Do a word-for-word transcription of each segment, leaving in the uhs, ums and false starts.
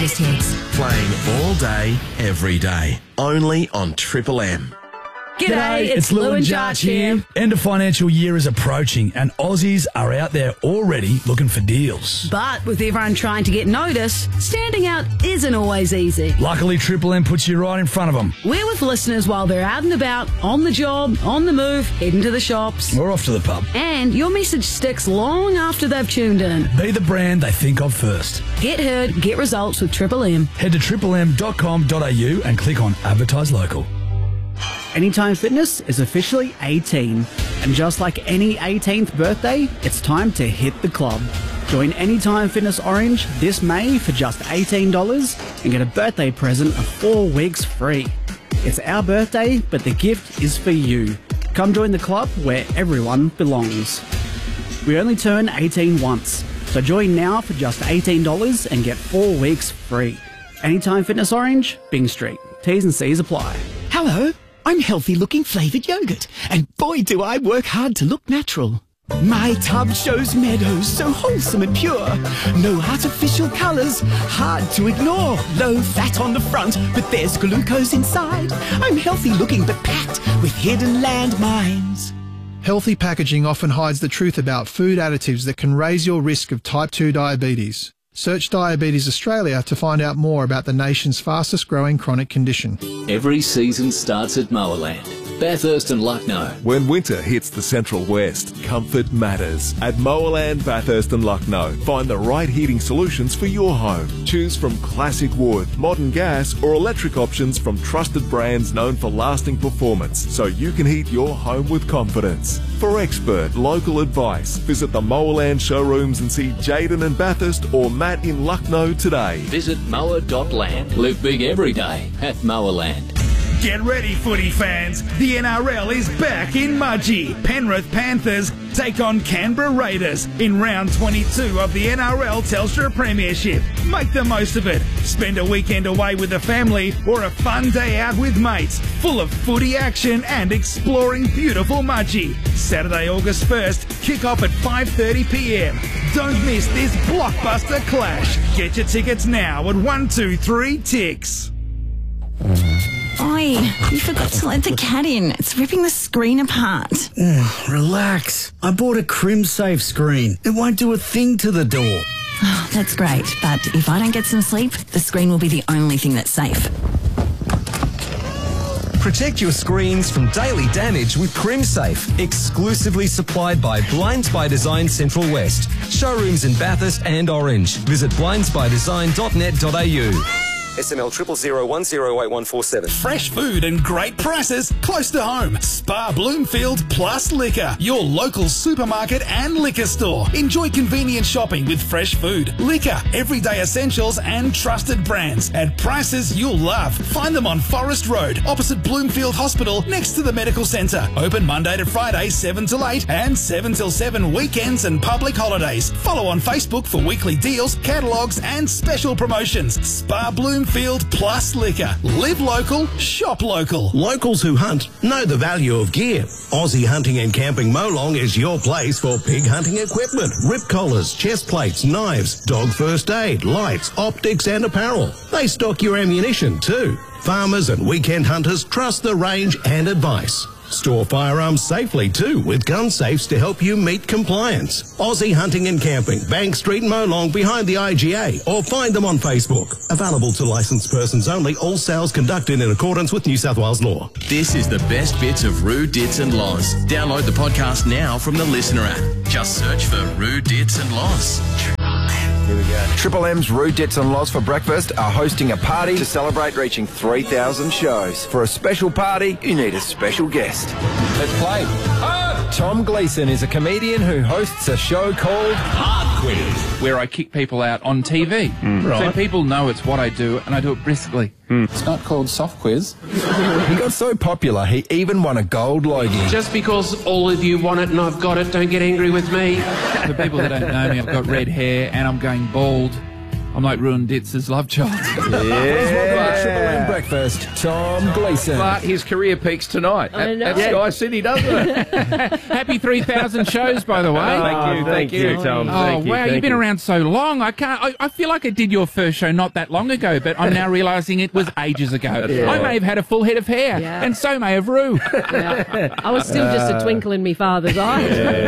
Hits. Playing all day, every day. Only on Triple M. G'day, it's, it's Lou and Jarch here. End of financial year is approaching and Aussies are out there already looking for deals. But with everyone trying to get noticed, standing out isn't always easy. Luckily, Triple M puts you right in front of them. We're with listeners while they're out and about, on the job, on the move, heading to the shops. Or off to the pub. And your message sticks long after they've tuned in. Be the brand they think of first. Get heard, get results with Triple M. Head to triple m dot com dot a u and click on Advertise Local. Anytime Fitness is officially eighteen, and just like any eighteenth birthday, it's time to hit the club. Join Anytime Fitness Orange this May for just eighteen dollars and get a birthday present of four weeks free. It's our birthday, but the gift is for you. Come join the club where everyone belongs. We only turn eighteen once, so join now for just eighteen dollars and get four weeks free. Anytime Fitness Orange, Bing Street. T's and C's apply. Hello. I'm healthy-looking flavoured yoghurt, and boy do I work hard to look natural. My tub shows meadows so wholesome and pure. No artificial colours, hard to ignore. Low fat on the front, but there's glucose inside. I'm healthy-looking but packed with hidden landmines. Healthy packaging often hides the truth about food additives that can raise your risk of type two diabetes. Search Diabetes Australia to find out more about the nation's fastest growing chronic condition. Every season starts at Mowerland, Bathurst and Lucknow. When winter hits the Central West, comfort matters. At Mowerland, Bathurst and Lucknow, find the right heating solutions for your home. Choose from classic wood, modern gas or electric options from trusted brands known for lasting performance, so you can heat your home with confidence. For expert local advice, visit the Mowerland showrooms and see Jaden in Bathurst or Matt in Lucknow today. Visit mower dot land. Live big every day at Mowerland. Get ready, footy fans. The N R L is back in Mudgee. Penrith Panthers take on Canberra Raiders in round twenty-two of the N R L Telstra Premiership. Make the most of it. Spend a weekend away with the family or a fun day out with mates, full of footy action and exploring beautiful Mudgee. Saturday, August first, kick off at five thirty p m. Don't miss this blockbuster clash. Get your tickets now at one two three Ticks. Oi, you forgot to let the cat in. It's ripping the screen apart. Oh, relax. I bought a CrimSafe screen. It won't do a thing to the door. Oh, that's great, but if I don't get some sleep, the screen will be the only thing that's safe. Protect your screens from daily damage with CrimSafe, exclusively supplied by Blinds by Design Central West. Showrooms in Bathurst and Orange. Visit blinds by design dot net dot a u. S M L triple zero one zero eight one four seven. Fresh food and great prices close to home. Spa Bloomfield Plus Liquor, your local supermarket and liquor store. Enjoy convenient shopping with fresh food, liquor, everyday essentials and trusted brands at prices you'll love. Find them on Forest Road, opposite Bloomfield Hospital, next to the medical centre. Open Monday to Friday, seven till eight and seven till seven weekends and public holidays. Follow on Facebook for weekly deals, catalogues and special promotions. Spa Bloomfield Bloomfield Plus Liquor. Live local, shop local. Locals who hunt know the value of gear. Aussie Hunting and Camping Molong is your place for pig hunting equipment, rip collars, chest plates, knives, dog first aid, lights, optics and apparel. They stock your ammunition too. Farmers and weekend hunters trust the range and advice. Store firearms safely too with gun safes to help you meet compliance. Aussie Hunting and Camping, Bank Street, Molong, behind the I G A, or find them on Facebook. Available to licensed persons only. All sales conducted in accordance with New South Wales law. This is the best bits of Roo, Dits and Loz. Download the podcast now from the Listener app. Just search for Roo, Dits and Loz. Here we go. Triple M's Roo, Dits and Loz for breakfast are hosting a party to celebrate reaching three thousand shows. For a special party, you need a special guest. Let's play. Oh! Tom Gleeson is a comedian who hosts a show called Hard Quiz, where I kick people out on T V. Mm. Right. So people know it's what I do, and I do it briskly. Mm. It's not called Soft Quiz. He got so popular, he even won a gold Logie. Just because all of you want it and I've got it, don't get angry with me. For people that don't know me, I've got red hair and I'm going bald I'm like Ruin Ditz's love child. Yeah. Triple M Breakfast, Tom Gleeson. But his career peaks tonight I at, know. at Sky City, doesn't it? Happy three thousand shows, by the way. Oh, thank you, thank you, Tom. Oh, Thank you, wow, thank you've been you. around so long. I can't. I, I feel like I did your first show not that long ago, but I'm now realising it was ages ago. Yeah. I may have had a full head of hair, Yeah. and so may have Roo. Yeah. I was still just a twinkle in me father's eye.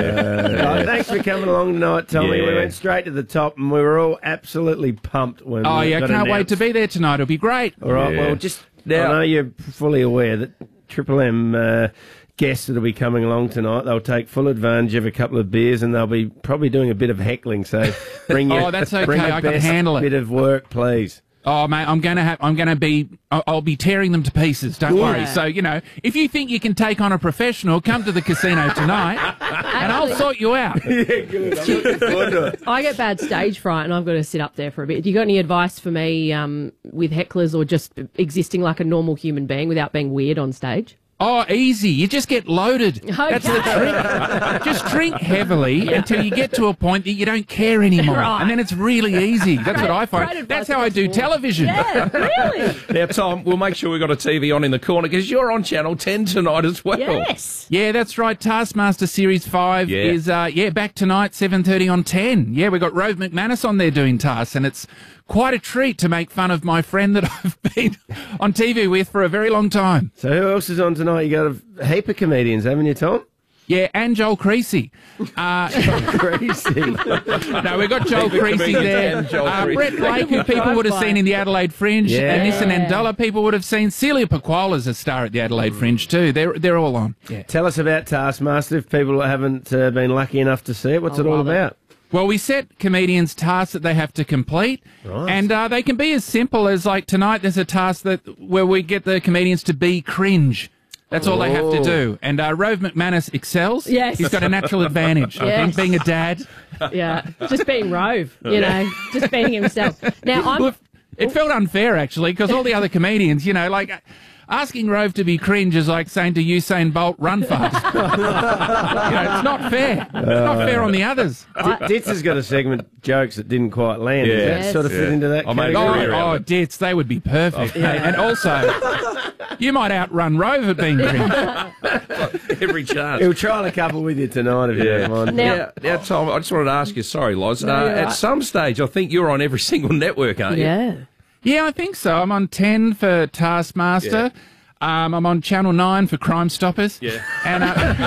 Oh, thanks for coming along tonight, Tommy. Yeah. We went straight to the top, and we were all absolutely pumped when Oh, we yeah, got can't wait announced. to be there tonight. It'll be great. All right, Yeah. well, just Now- I know you're fully aware that Triple M uh, guests that'll be coming along tonight, they'll take full advantage of a couple of beers, and they'll be probably doing a bit of heckling. So bring your, Oh, that's okay. bring your I can best handle it. bit of work, please. Oh, mate, I'm going to have. I'm going to be. I'll, I'll be tearing them to pieces. Don't Yeah. worry. So you know, if you think you can take on a professional, come to the casino tonight, and I'll sort you out. Yeah, good. I'm looking forward to it. I get bad stage fright and I've got to sit up there for a bit. Do you got any advice for me um, with hecklers or just existing like a normal human being without being weird on stage? Oh, easy. You just get loaded. That's the trick. Just drink heavily until you get to a point that you don't care anymore. Right. And then it's really easy. That's what I find. great That's advice how I do across the board. television. Yeah, really? Now, Tom, we'll make sure we've got a T V on in the corner because you're on Channel ten tonight as well. Yes. Yeah, that's right. Taskmaster Series five Yeah. is, uh, yeah, back tonight, seven thirty on ten. Yeah, we've got Rove McManus on there doing tasks, and it's quite a treat to make fun of my friend that I've been on T V with for a very long time. So who else is on tonight? You got a heap of comedians, haven't you, Tom? Yeah, and Joel Creasy. Uh, Creasy. no, we've got Joel Heap of Creasy comedians there. and Joel Uh, Creasy. Brett Blake, who people would have seen in the Adelaide Fringe, Yeah. and Nissa Nandola, people would have seen. Celia Paquala's a star at the Adelaide Fringe too. They're they're all on. Yeah. Tell us about Taskmaster if people haven't uh, been lucky enough to see it. What's I it all love it. about? Well, we set comedians tasks that they have to complete, Right. and uh, they can be as simple as like tonight. There's a task that where we get the comedians to be cringe. That's all they have to Oh. do. And uh, Rove McManus excels. Yes. He's got a natural advantage. I think Yes. being a dad. Yeah, just being Rove, you know, just being himself. Now, I'm... Well, it felt unfair actually because all the other comedians, you know, like asking Rove to be cringe is like saying to Usain Bolt, run fast. you know, it's not fair. It's not fair on the others. Ditz has got a segment, jokes that didn't quite land. Does that Yes. sort of fit Yeah. into that I made a category? career Oh, out oh of it. Dits, they would be perfect. mate. And also, you might outrun Rove at being cringe. Every chance. He'll try a couple with you tonight if you Yeah. don't mind. Now- Now, now, Tom, I just wanted to ask you, sorry, Loz, uh, you're at right. some stage, I think you're on every single network, aren't you? Yeah. Yeah, I think so. I'm on ten for Taskmaster. Um, I'm on Channel nine for Crime Stoppers. Yeah. And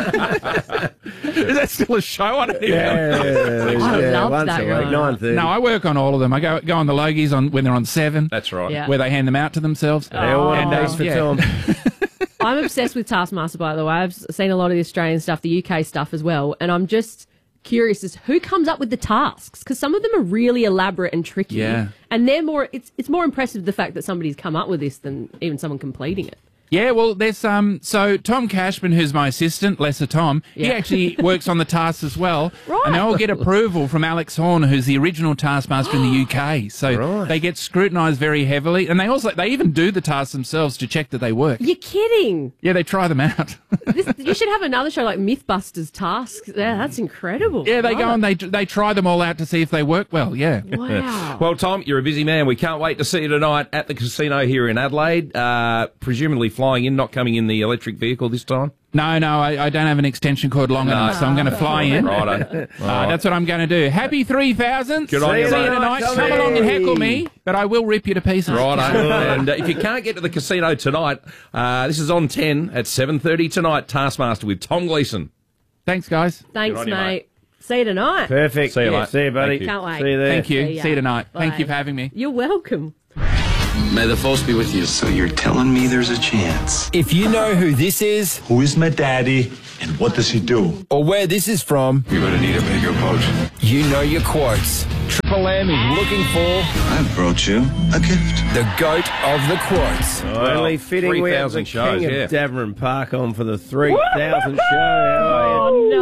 uh, is that still a show? I don't even Yeah, know. yeah, yeah, I yeah, loved once that a week, one. nine thirty. No, I work on all of them. I go go on the Logies on when they're on seven. That's right. Yeah. Where they hand them out to themselves. They all want And, a um, piece for yeah. Tom. I'm obsessed with Taskmaster, by the way. I've seen a lot of the Australian stuff, the U K stuff as well, and I'm just curious as who comes up with the tasks, because some of them are really elaborate and tricky. Yeah. And they're more, it's it's more impressive the fact that somebody's come up with this than even someone completing it. Yeah, well, there's um. So Tom Cashman, who's my assistant, lesser Tom, he Yeah. actually works on the tasks as well, Right. and they all get approval from Alex Horn, who's the original taskmaster in the U K. So Right. they get scrutinised very heavily, and they also they even do the tasks themselves to check that they work. You're kidding. Yeah, they try them out. This, you should have another show like Mythbusters Tasks. Yeah, that's incredible. yeah, they Love go it. and they they try them all out to see if they work well. Yeah. Wow. Well, Tom, you're a busy man. We can't wait to see you tonight at the casino here in Adelaide. Uh, presumably flying in, not coming in the electric vehicle this time. No, no, I, I don't have an extension cord long enough, so I'm going to fly in. Righto. Uh, that's what I'm going to do. Happy three thousand. Good on See you, you mate. tonight. Tommy. Come along and heckle me, but I will rip you to pieces. Righto. And uh, if you can't get to the casino tonight, uh, this is on ten at seven thirty tonight. Taskmaster with Tom Gleeson. Thanks, guys. Thanks, Good on you, mate. mate. See you tonight. Perfect. See you, Yeah, mate. See you, buddy. Thank you. Can't wait. See you there. Thank you. See ya. See you tonight. Thank Bye. you for having me. You're welcome. May the force be with you. So you're telling me there's a chance? If you know who this is, Who is my daddy and what does he do? or where this is from, You're gonna need a bigger boat. you know your quotes. Triple M is looking for I brought you a gift. the goat of the quotes. Only fitting we have the three thousand shows, king yeah. of Daverin Park on for the three thousand show. How are you? Oh, no.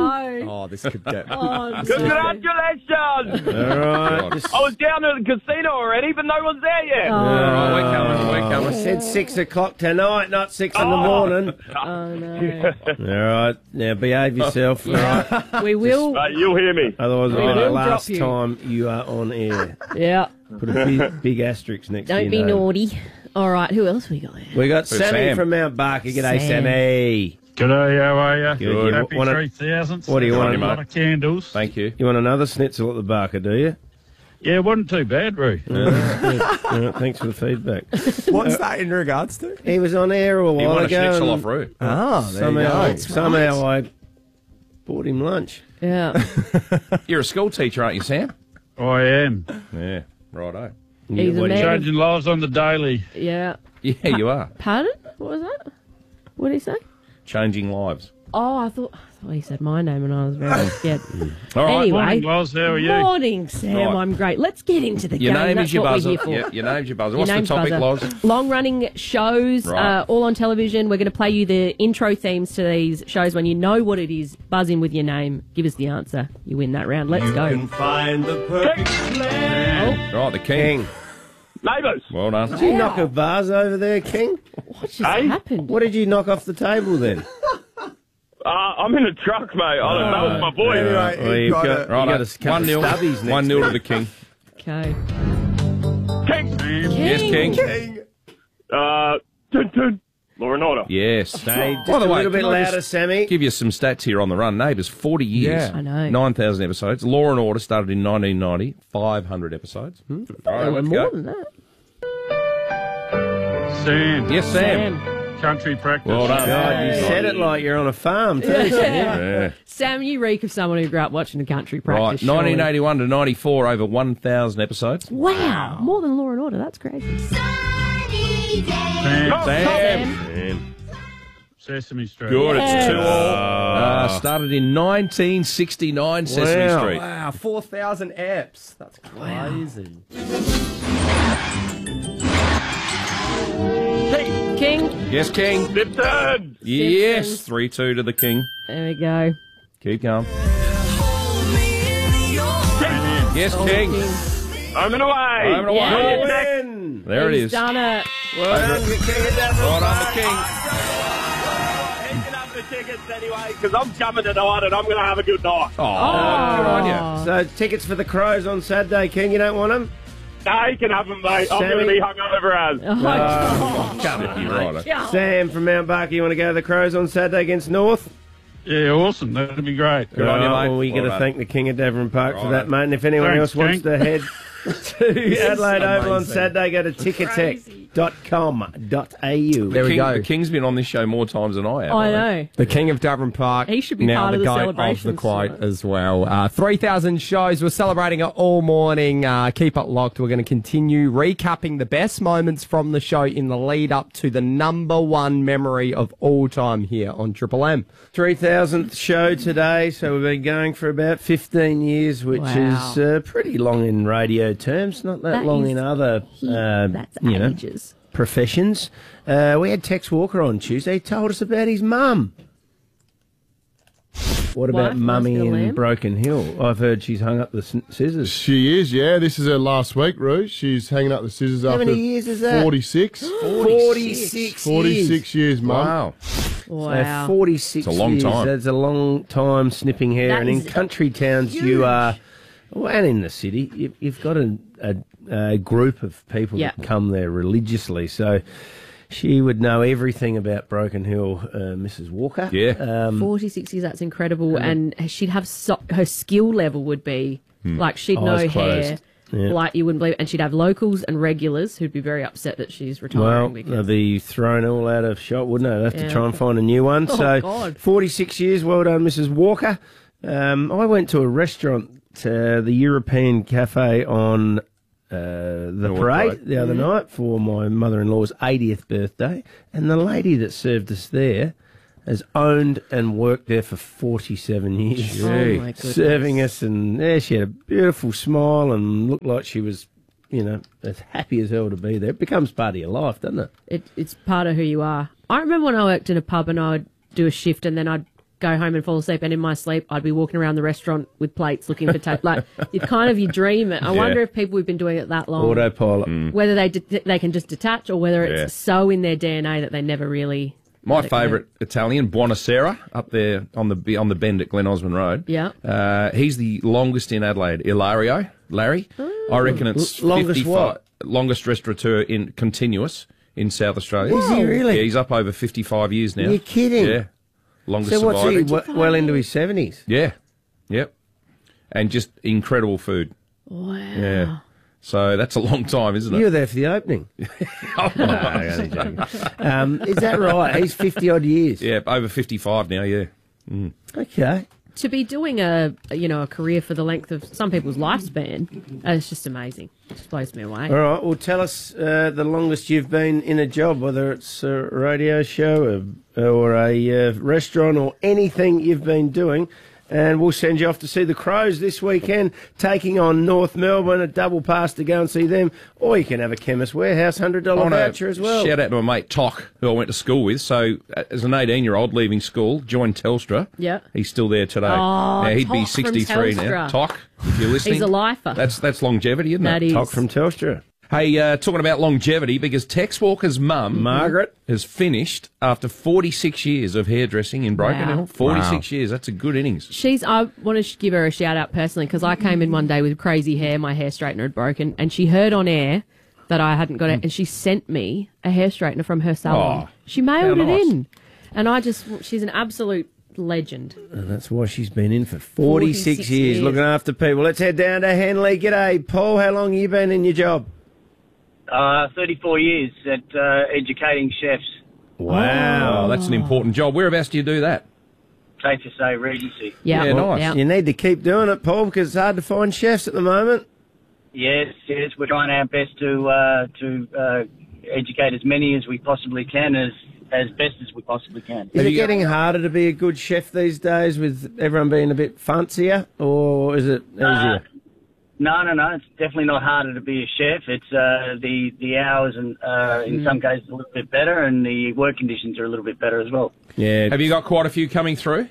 Oh, this could get. Oh, I'm Congratulations! All right. I was down to the casino already, but no one's there yet. Oh. All right, we're coming, we're coming. I said six o'clock tonight, not six in the morning. Oh, no. All right, now behave yourself. All right. We will. Mate, you'll hear me. Otherwise, We it'll be the will drop last you. time you are on air. Yeah. Put a big, big asterisk next to Don't your be name. naughty. All right, who else we got there? We got Who's Sammy Sam? from Mount Barker. G'day, Sam. Sammy. G'day, how are you? Good. You Happy wanna- three thousandth. What do you Got want, A lot mate? of candles. Thank you. You want another schnitzel at the Barker, do you? Yeah, it wasn't too bad, Roo. Uh, yeah. All right, thanks for the feedback. What's that in regards to? He was on air a while He won a ago. schnitzel and off Roo. Oh, there somehow, you go. That's somehow right. I bought him lunch. Yeah. You're a school teacher, aren't you, Sam? I am. Yeah, righto. He's a what do you- man. Changing lives on the daily. Yeah. Yeah, you are. Pardon? What was that? What did he say? Changing lives. Oh, I thought, I thought he said my name and I was very scared. All right. Anyway. Morning, Loz. How are you? Morning, Sam. Right. I'm great. Let's get into the Your game. name That's is your what buzzer. we're here for. Yeah, your name's your buzzer. Your What's the name's topic, buzzer. Loz? Long-running shows, Right. uh, all on television. We're going to play you the intro themes to these shows. When you know what it is, buzz in with your name. Give us the answer. You win that round. Let's go. Find the perfect man. Right, the king. Neighbours. Well done. Did you knock a vase over there, King? What just Hey? happened? What did you knock off the table then? Uh, I'm in a truck, mate. I don't know. It's my boy. Anyway, Well, you've got got, it. you Right, got a couple one of nil. stubbies next One nil to to the king. Okay. King. Yes, king. King. Uh, dun, dun. Law and Order. Yes. Stay just By the a way, little bit can I louder, just Sammy. give you some stats here on the run. Neighbours, forty years. Yeah. I know. nine thousand episodes. Law and Order started in nineteen ninety. five hundred episodes. Hmm. All right, Oh, let's more go. than that. Sam. Yes, Sam. Country practice. Well done. God, you said it like you're on a farm, too. Yeah. Sammy. Yeah. Sam, you reek of someone who grew up watching the country Right, practice. surely. nineteen eighty-one to ninety-four, over one thousand episodes. Wow, more than Law and Order. That's crazy. Sam. Sam. Sam. Sesame Street. Good, Yes. it's two all. Uh, started in nineteen sixty-nine, Sesame Wow. Street. Wow, four thousand amps. That's crazy. King. Yes, King. Simpsons. Yes, Simpsons. three two to the King. There we go. Keep going. Yes, King. Home and away. Home and away. Yeah. Win. There it He's is. done it. Well done, you King of Devil. Right on the King. He can have the tickets anyway, because I'm coming tonight and I'm going to have a good night. Oh, good on you. So, tickets for the Crows on Saturday, King. You don't want them? No, he can have them, mate. I'm Sammy? going to be hungover as. Oh, You're right. God. Sam from Mount Barker, you want to go to the Crows on Saturday against North? Yeah, awesome. That'd be great. Good on you, Right, mate. Well, we got Well to done. thank the King of Devon Park for Right. that, mate. And if anyone Thanks, else wants King. to head to Adelaide Oval on amazing. Saturday, go to ticketek dot com dot a u. There we King, go. The King's been on this show more times than I have. I think. know. The King of Davern Park. He should be now part the of the goat celebrations of the quote tonight. as well. Uh, three thousand shows. We're celebrating it all morning. Uh, keep it locked. We're going to continue recapping the best moments from the show in the lead up to the number one memory of all time here on Triple M. three thousandth show today, so we've been going for about fifteen years, which Wow. is uh, pretty long in radio terms, not that, That long is in other uh, That's you know, ages. professions. Uh, we had Tex Walker on Tuesday. He told us about his mum. What about Wife, Mummy Wife, in Lamb? Broken Hill? I've heard she's hung up the s- scissors. She is, yeah. This is her last week, Roo. She's hanging up the scissors How after many years is that? forty-six. forty-six forty-six years, Mum. Wow. Wow. So forty-six It's a long years. time. That's a long time snipping hair. That and in is country towns, you are, well, and in the city, you, you've got a, a, a group of people Yeah. that come there religiously. So she would know everything about Broken Hill, uh, Missus Walker. Yeah. Um, forty-six years, that's incredible. And she'd have, so, her skill level would be, like, she'd know Eyes hair, closed. Yeah. like you wouldn't believe. And she'd have locals and regulars who'd be very upset that she's retiring. Well, because they'll be thrown all out of shot, wouldn't they? They'll have Yeah. to try and find a new one. Oh, so, God. forty-six years, well done, Missus Walker. Um, I went to a restaurant, uh, the European Cafe on uh, the North parade Road. the other night for my mother-in-law's eightieth birthday, and the lady that served us there has owned and worked there for forty-seven years. Oh, my goodness. Serving us, and yeah, she had a beautiful smile and looked like she was, you know, as happy as hell to be there. It becomes part of your life, doesn't it? it, it's part of who you are. I remember when I worked in a pub and I'd do a shift and then I'd go home and fall asleep, and in my sleep, I'd be walking around the restaurant with plates looking for tape. Like, you kind of, you dream it. I Yeah. wonder if people who've been doing it that long, Autopilot. whether they de- they can just detach or whether it's Yeah. so in their D N A that they never really. My let it go. favourite Italian, Buonasera, up there on the on the bend at Glen Osmond Road. Yeah. Uh, he's the longest in Adelaide. Ilario, Larry. I reckon it's L- longest fifty-five what? Longest restaurateur in continuous in South Australia. Is he really? Yeah, he's up over fifty-five years now. You're kidding? Yeah. Longest So what's he, surviving. w- well into his seventies? Yeah. Yep. And just incredible food. Wow. Yeah. So that's a long time, isn't it? You were there for the opening. Oh, No, I'm only joking. Um, is that right? He's fifty odd years. Yeah, over fifty-five now, yeah. Mm. Okay. To be doing a you know a career for the length of some people's lifespan, uh, it's just amazing. It just blows me away. All right. Well, tell us uh, the longest you've been in a job, whether it's a radio show or, or a uh, restaurant or anything you've been doing. And we'll send you off to see the Crows this weekend, taking on North Melbourne, a double pass to go and see them. Or you can have a Chemist Warehouse one hundred dollars I wanna voucher as well. Shout out to my mate Tok, who I went to school with. So, uh, as an eighteen-year-old leaving school, joined Telstra. Yeah. He's still there today. Oh, now, he'd be Tok from sixty-three now. Telstra. Tok, if you're listening. He's a lifer. That's that's longevity, isn't That it? is. Tok from Telstra. Hey, uh, talking about longevity, because Tex Walker's mum, Margaret, has finished after forty-six years of hairdressing in Broken Wow. Hill. forty-six years, that's a good innings. She's. I want to give her a shout out personally because I came in one day with crazy hair, my hair straightener had broken, and she heard on air that I hadn't got it, and she sent me a hair straightener from her salon. Oh, she mailed how it nice. in, and I just. She's an absolute legend. And that's why she's been in for forty-six, forty-six years, years. looking after people. Let's head down to Henley. G'day, Paul. How long have you been in your job? Uh, thirty-four years at uh, educating chefs. Wow, that's an important job. Whereabouts do you do that? Safe to say, Regency. Yeah, nice. You need to keep doing it, Paul, because it's hard to find chefs at the moment. Yes, yes, we're trying our best to uh, to uh, educate as many as we possibly can, as as best as we possibly can. Is it getting harder to be a good chef these days with everyone being a bit fancier, or is it easier? Uh, no, no, no. It's definitely not harder to be a chef. It's uh, the the hours and uh, in some cases a little bit better, and the work conditions are a little bit better as well. Yeah. Have you got quite a few coming through?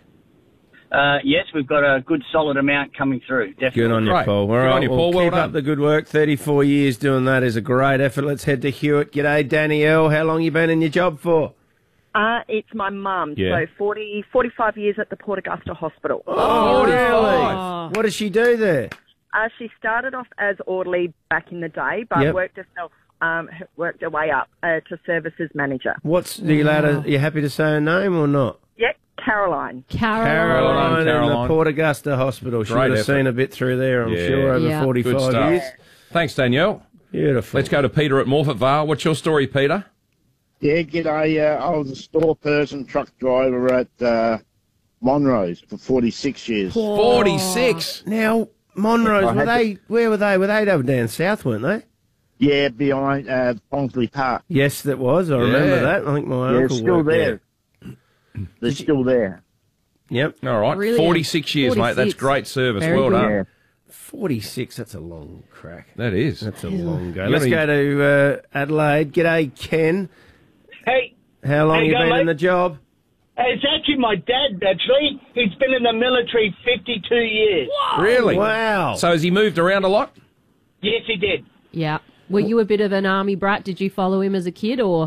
Uh, yes, we've got a good solid amount coming through. Definitely. Good on you, Paul. All Good right, on you, well, Paul. Well keep done. up the good work. thirty-four years doing that is a great effort. Let's head to Hewitt. G'day, Danielle. How long you been in your job for? Uh, it's my mum, Yeah. so forty, forty-five years at the Port Augusta Hospital. Oh, really? What does she do there? Uh, she started off as orderly back in the day, but Yep. worked herself, um, h- worked her way up uh, to services manager. What's are you allowed to, are you happy to say her name or not? Yep, Caroline. Caroline, in the Caroline. Port Augusta Hospital. She Great would have effort. seen a bit through there, I'm Yeah. sure, over Yeah. Good forty-five stuff. years. Thanks, Danielle. Beautiful. Let's go to Peter at Morfett Vale. What's your story, Peter? Yeah, g'day. Uh, I was a store person, truck driver at uh, Monrose for forty-six years. forty-six? Now, Monrose, I were had they, where were they? Were they over down south, weren't they? Yeah, behind uh, Pongsley Park. Yes, that was. I remember Yeah. that. I think my Yeah, uncle still worked there. They're still there. Yep. All right. Brilliant. forty-six years, mate. That's forty-six. great service. Very well good. done. Yeah. forty-six, that's a long crack. That is. That's a long go. You Let's got go to uh, Adelaide. G'day, Ken. Hey. How long How you you going, been in mate? the job? Uh, It's actually my dad, actually. He's been in the military fifty-two years. Really? Wow. So has he moved around a lot? Yes, he did. Yeah. Were you a bit of an army brat? Did you follow him as a kid, or?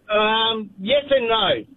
Um, yes and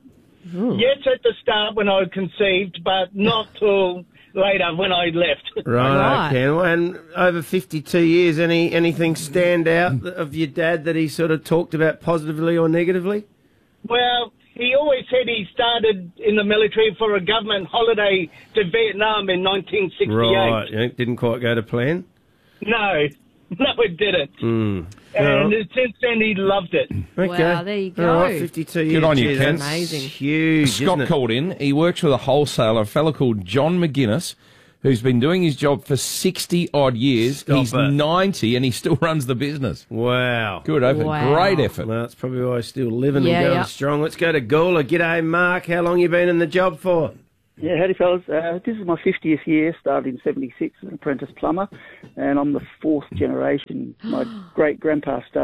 no. Yes at the start when I conceived, but not till later when I left. Right, Ken. Well, and over fifty-two years, any anything stand out of your dad that he sort of talked about positively or negatively? Well, he always said he started in the military for a government holiday to Vietnam in nineteen sixty-eight. Right. Yeah, didn't quite go to plan. No, no, it didn't. Mm. And Well, since then, he loved it. okay. Wow, there you go. All right, fifty-two years. Good on you, Geez, Ken. that's Amazing. Huge. Scott isn't it? called in. He works with a wholesaler, a fellow called John McGuinness, who's been doing his job for sixty odd years. Stop He's it. ninety and he still runs the business. Wow. Good effort. Wow. Great effort. Well, that's probably why he's still living Yeah, and going yeah. strong. Let's go to Gawler. G'day, Mark. How long you been in the job for? Yeah, howdy fellas. Uh, this is my fiftieth year, started in seventy-six as an apprentice plumber, and I'm the fourth generation. My great-grandpa started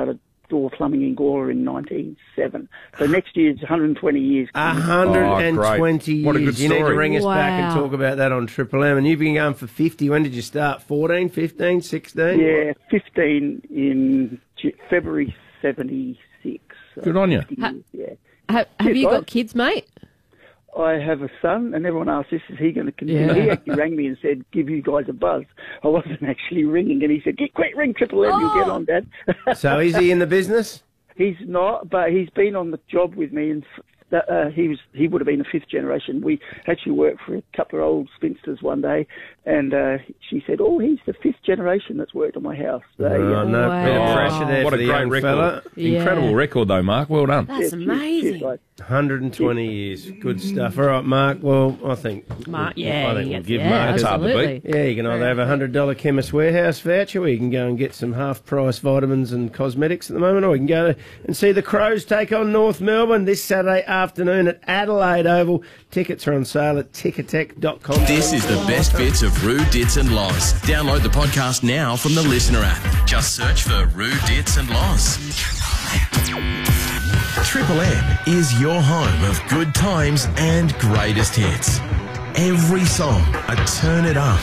door plumbing in Gawler in nineteen oh seven. So next year's one hundred twenty years. one hundred twenty What a years. good You need to story. ring us back and Wow. talk about that on Triple M. And you've been going for fifty. When did you start? fourteen, fifteen, sixteen? Yeah, fifteen in J- February seventy-six. So Good on you. fifty Ha- years, yeah. Have, have Cheers, you guys. got kids, mate? I have a son, and everyone asks this, is he going to continue? Yeah. He actually rang me and said, give you guys a buzz. I wasn't actually ringing, and he said, get quick, ring Triple M, you'll get on, Dad. So is he in the business? He's not, but he's been on the job with me, and f- that, uh, he was he would have been a fifth generation. We actually worked for a couple of old spinsters one day, and uh, she said, "Oh, he's the fifth generation that's worked on my house." So, Oh, yeah. no bit of pressure there What for a the great young record. fella. Incredible Yeah. record, though, Mark. Well done. That's Yeah, cheers, amazing. cheers, guys. one hundred twenty years. Good stuff. All right, Mark. Well, I think... Mark, I yeah, think he we'll gets- give yeah, Mark... That's hard to absolutely. beat. Yeah, you can either have a one hundred dollars Chemist Warehouse voucher, or you can go and get some half-price vitamins and cosmetics at the moment, or you can go and see the Crows take on North Melbourne this Saturday afternoon at Adelaide Oval. Tickets are on sale at ticketek dot com. This is the best bits of Roo, Dits and Loz. Download the podcast now from the Listener app. Just search for Roo, Dits and Loz. Triple M is your home of good times and greatest hits. Every song, a turn it up